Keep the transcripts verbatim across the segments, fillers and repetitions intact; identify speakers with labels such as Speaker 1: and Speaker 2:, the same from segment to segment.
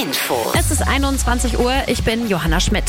Speaker 1: Info.
Speaker 2: Es ist einundzwanzig Uhr, ich bin Johanna Schmidt.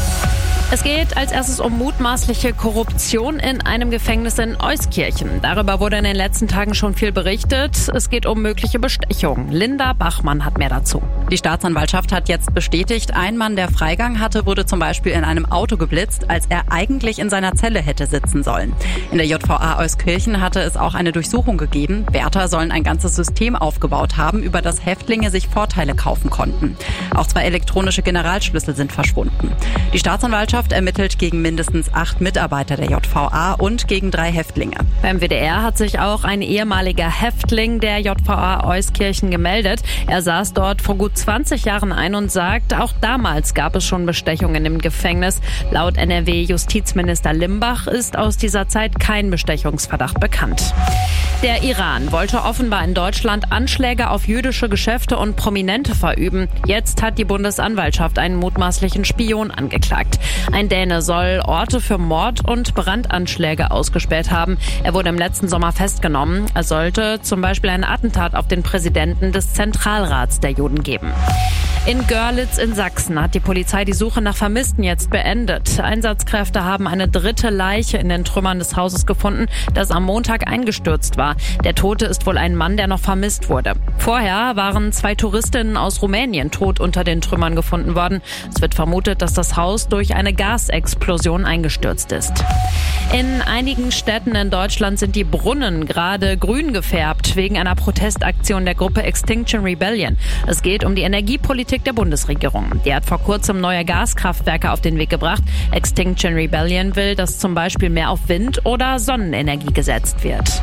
Speaker 2: Es geht als erstes um mutmaßliche Korruption in einem Gefängnis in Euskirchen. Darüber wurde in den letzten Tagen schon viel berichtet. Es geht um mögliche Bestechung. Linda Bachmann hat mehr dazu.
Speaker 3: Die Staatsanwaltschaft hat jetzt bestätigt, ein Mann, der Freigang hatte, wurde zum Beispiel in einem Auto geblitzt, als er eigentlich in seiner Zelle hätte sitzen sollen. In der J V A Euskirchen hatte es auch eine Durchsuchung gegeben. Wärter sollen ein ganzes System aufgebaut haben, über das Häftlinge sich Vorteile kaufen konnten. Auch zwei elektronische Generalschlüssel sind verschwunden. Die Staatsanwaltschaft ermittelt gegen mindestens acht Mitarbeiter der J V A und gegen drei Häftlinge.
Speaker 2: Beim W D R hat sich auch ein ehemaliger Häftling der J V A Euskirchen gemeldet. Er saß dort vor gut zwanzig Jahren ein und sagt, auch damals gab es schon Bestechungen im Gefängnis. Laut N R W-Justizminister Limbach ist aus dieser Zeit kein Bestechungsverdacht bekannt. Der Iran wollte offenbar in Deutschland Anschläge auf jüdische Geschäfte und Prominente verüben. Jetzt hat die Bundesanwaltschaft einen mutmaßlichen Spion angeklagt. Ein Däne soll Orte für Mord- und Brandanschläge ausgespäht haben. Er wurde im letzten Sommer festgenommen. Er sollte zum Beispiel ein Attentat auf den Präsidenten des Zentralrats der Juden geben. In Görlitz in Sachsen hat die Polizei die Suche nach Vermissten jetzt beendet. Einsatzkräfte haben eine dritte Leiche in den Trümmern des Hauses gefunden, das am Montag eingestürzt war. Der Tote ist wohl ein Mann, der noch vermisst wurde. Vorher waren zwei Touristinnen aus Rumänien tot unter den Trümmern gefunden worden. Es wird vermutet, dass das Haus durch eine Gasexplosion eingestürzt ist. In einigen Städten in Deutschland sind die Brunnen gerade grün gefärbt, wegen einer Protestaktion der Gruppe Extinction Rebellion. Es geht um die Energiepolitik der Bundesregierung. Die hat vor kurzem neue Gaskraftwerke auf den Weg gebracht. Extinction Rebellion will, dass zum Beispiel mehr auf Wind- oder Sonnenenergie gesetzt wird.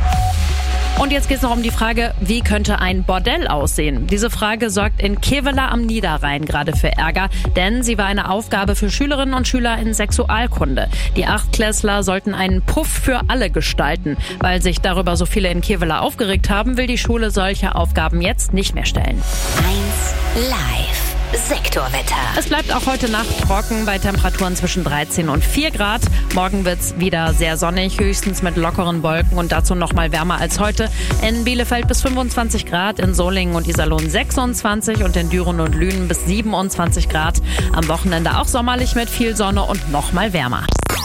Speaker 2: Und jetzt geht es noch um die Frage, wie könnte ein Bordell aussehen? Diese Frage sorgt in Kevela am Niederrhein gerade für Ärger, denn sie war eine Aufgabe für Schülerinnen und Schüler in Sexualkunde. Die Achtklässler sollten einen Puff für alle gestalten. Weil sich darüber so viele in Kevela aufgeregt haben, will die Schule solche Aufgaben jetzt nicht mehr stellen.
Speaker 1: eins Live. Sektorwetter.
Speaker 2: Es bleibt auch heute Nacht trocken bei Temperaturen zwischen dreizehn und vier Grad. Morgen wird's wieder sehr sonnig, höchstens mit lockeren Wolken und dazu noch mal wärmer als heute. In Bielefeld bis fünfundzwanzig Grad, in Solingen und Iserlohn sechsundzwanzig und in Düren und Lünen bis siebenundzwanzig Grad. Am Wochenende auch sommerlich mit viel Sonne und noch mal wärmer.